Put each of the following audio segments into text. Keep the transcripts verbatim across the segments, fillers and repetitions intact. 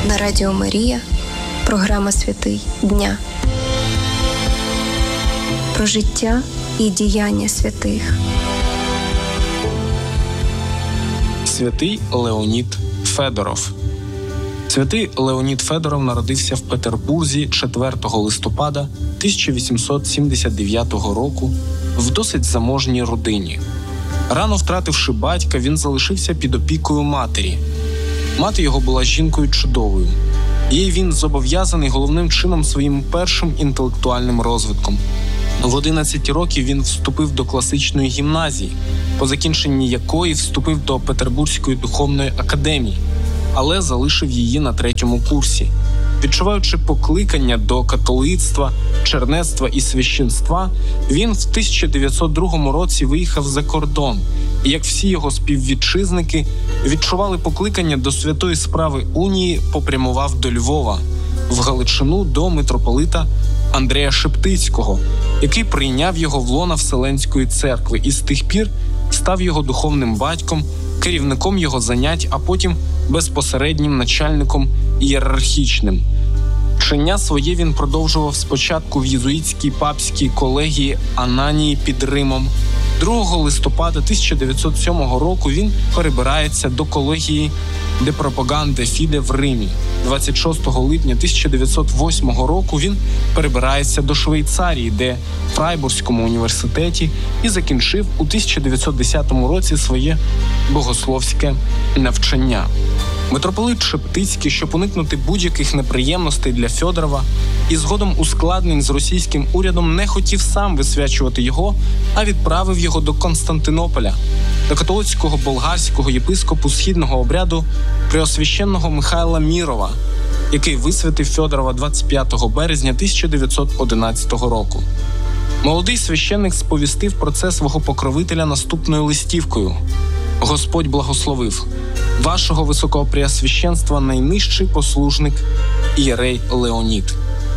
На Радіо Марія програма «Святий дня». Про життя і діяння святих. Святий Леонід Федоров. Святий Леонід Федоров народився в Петербурзі четвертого листопада тисяча вісімсот сімдесят дев'ятого року в досить заможній родині. Рано втративши батька, він залишився під опікою матері. Мати його була жінкою чудовою. Їй він зобов'язаний головним чином своїм першим інтелектуальним розвитком. В одинадцять років він вступив до класичної гімназії, по закінченні якої вступив до Петербурзької духовної академії, але залишив її на третьому курсі. Відчуваючи покликання до католицтва, чернецтва і священства, він в тисяча дев'ятсот другому році виїхав за кордон і, як всі його співвітчизники, відчували покликання до святої справи унії, попрямував до Львова, в Галичину до митрополита Андрея Шептицького, який прийняв його в лона Вселенської церкви і з тих пір став його духовним батьком, керівником його занять, а потім безпосереднім начальником ієрархічним. Вчення своє він продовжував спочатку в єзуїтській папській колегії Ананії під Римом. другого листопада тисяча дев'ятсот сьомого року він перебирається до колегії де Пропаганде Фіде в Римі. двадцять шостого липня тисяча дев'ятсот восьмого року він перебирається до Швейцарії, де в Фрайбурзькому університеті, і закінчив у тисяча дев'ятсот десятому році своє богословське навчання. Митрополит Шептицький, щоб уникнути будь-яких неприємностей для Федорова і згодом ускладнень з російським урядом, не хотів сам висвячувати його, а відправив його до Константинополя, до католицького болгарського єпископу східного обряду преосвященного Михайла Мірова, який висвятив Федорова двадцять п'ятого березня тисяча дев'ятсот одинадцятого року. Молодий священник сповістив про це свого покровителя наступною листівкою: «Господь благословив вашого високопреосвященства найнижчий послужник ієрей Леонід».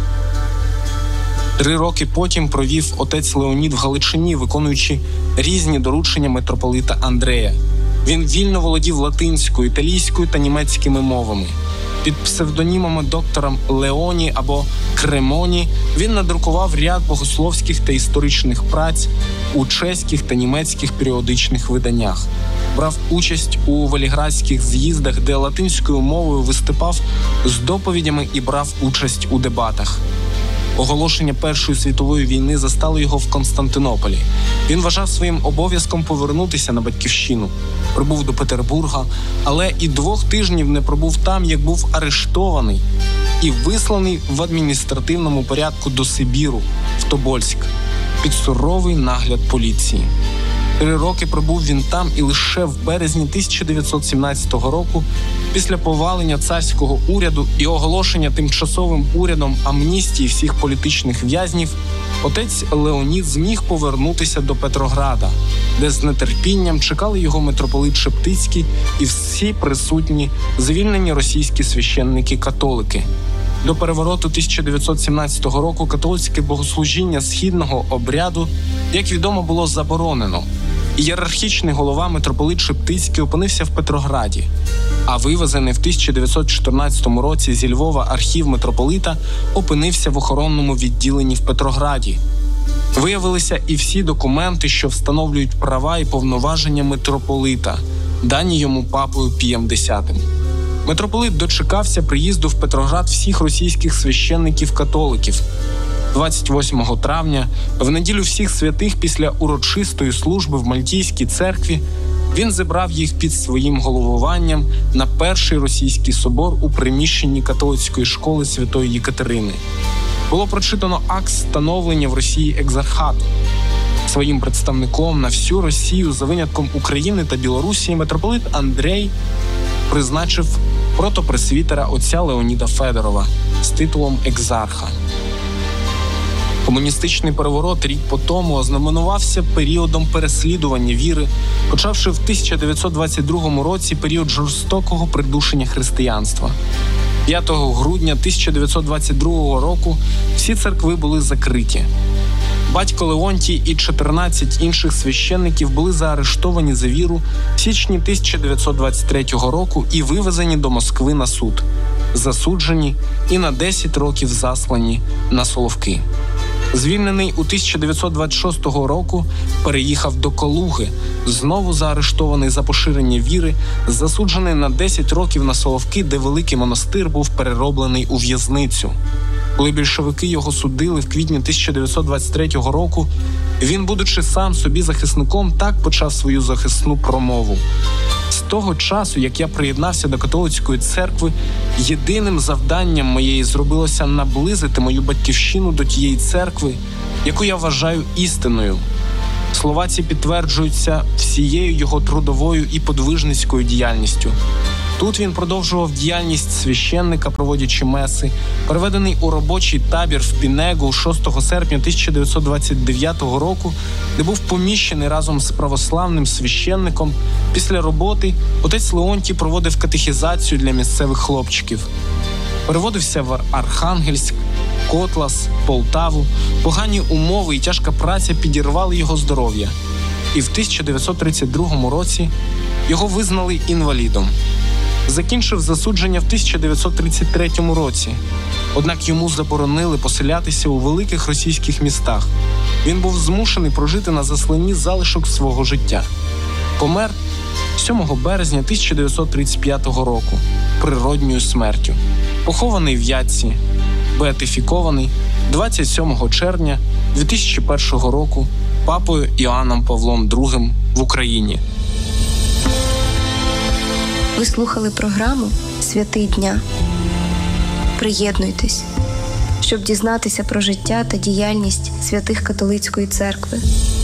Три роки потім провів отець Леонід в Галичині, виконуючи різні доручення митрополита Андрея. Він вільно володів латинською, італійською та німецькими мовами. Під псевдонімами доктора Леоні або Кремоні він надрукував ряд богословських та історичних праць у чеських та німецьких періодичних виданнях. Брав участь у Воліградських з'їздах, де латинською мовою виступав з доповідями і брав участь у дебатах. Оголошення Першої світової війни застало його в Константинополі. Він вважав своїм обов'язком повернутися на батьківщину. Прибув до Петербурга, але і двох тижнів не пробув там, як був арештований і висланий в адміністративному порядку до Сибіру, в Тобольськ, під суровий нагляд поліції. Три роки пробув він там, і лише в березні тисяча дев'ятсот сімнадцятого року, після повалення царського уряду і оголошення тимчасовим урядом амністії всіх політичних в'язнів, отець Леонід зміг повернутися до Петрограда, де з нетерпінням чекали його митрополит Шептицький і всі присутні звільнені російські священники-католики. До перевороту тисяча дев'ятсот сімнадцятого року католицьке богослужіння східного обряду, як відомо, було заборонено. Ієрархічний голова митрополит Шептицький опинився в Петрограді, а вивезений в тисяча дев'ятсот чотирнадцятому році зі Львова архів митрополита опинився в охоронному відділенні в Петрограді. Виявилися і всі документи, що встановлюють права і повноваження митрополита, дані йому папою Пієм Десятим. Митрополит дочекався приїзду в Петроград всіх російських священників-католиків. двадцять восьмого травня, в неділю всіх святих, після урочистої служби в Мальтійській церкві, він зібрав їх під своїм головуванням на перший російський собор у приміщенні католицької школи Святої Єкатерини. Було прочитано акт становлення в Росії екзархату. Своїм представником на всю Росію, за винятком України та Білорусі, митрополит Андрей призначив протопресвітера отця Леоніда Федорова з титулом екзарха. Комуністичний переворот рік по тому ознаменувався періодом переслідування віри, почавши в тисяча дев'ятсот двадцять другому році період жорстокого придушення християнства. п'ятого грудня тисяча дев'ятсот двадцять другого року всі церкви були закриті. Батько Леонтій і чотирнадцять інших священників були заарештовані за віру в січні тисяча дев'ятсот двадцять третього року і вивезені до Москви на суд, засуджені і на десять років заслані на Соловки. Звільнений у тисяча дев'ятсот двадцять шостого року, переїхав до Калуги, знову заарештований за поширення віри, засуджений на десять років на Соловки, де Великий монастир був перероблений у в'язницю. Коли більшовики його судили в квітні тисяча дев'ятсот двадцять третього року, він, будучи сам собі захисником, так почав свою захисну промову. З того часу, як я приєднався до католицької церкви, єдиним завданням моєї зробилося наблизити мою батьківщину до тієї церкви, яку я вважаю істинною. Слова ці підтверджуються всією його трудовою і подвижницькою діяльністю. Тут він продовжував діяльність священника, проводячи меси, переведений у робочий табір в Пінегу шостого серпня тисяча дев'ятсот двадцять дев'ятого року, де був поміщений разом з православним священником. Після роботи отець Леонтій проводив катехізацію для місцевих хлопчиків. Переводився в Архангельськ, Котлас, Полтаву. Погані умови і тяжка праця підірвали його здоров'я. І в тисяча дев'ятсот тридцять другому році його визнали інвалідом. Закінчив засудження в тисяча дев'ятсот тридцять третьому році. Однак йому заборонили поселятися у великих російських містах. Він був змушений прожити на засланні залишок свого життя. Помер сьомого березня тисяча дев'ятсот тридцять п'ятого року природньою смертю. Похований в Ятці, беатифікований двадцять сьомого червня дві тисячі першого року папою Іоанном Павлом другим в Україні. Ви слухали програму «Святий дня». Приєднуйтесь, щоб дізнатися про життя та діяльність святих католицької церкви.